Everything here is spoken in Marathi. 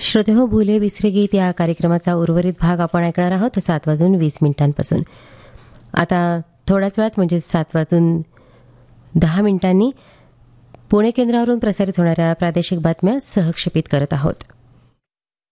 श्रोतेहो, भुले विसरे गीत या कार्यक्रमाचा उर्वरित भाग आपण ऐकणार आहोत 7:20 आता थोड्याच वेळात म्हणजे 7:10 पुणे केंद्रावरून प्रसारित होणाऱ्या प्रादेशिक बातम्या सहक्षेपित करत आहोत.